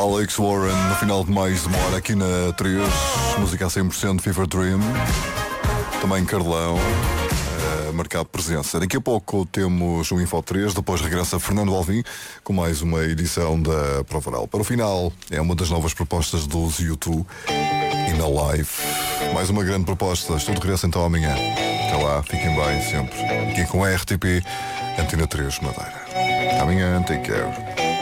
Alex Warren, no final de mais de uma hora aqui na 3, música a 100% Fever Dream. Também Carlão, a marcar presença. Daqui a pouco temos o Info 3, depois regressa Fernando Alvim com mais uma edição da Prova Oral. Para o final, é uma das novas propostas dos YouTube e na live. Mais uma grande proposta. Tudo regressa então amanhã. Até lá, fiquem bem sempre. Aqui com a RTP, Antena 3 Madeira. Amanhã, take care.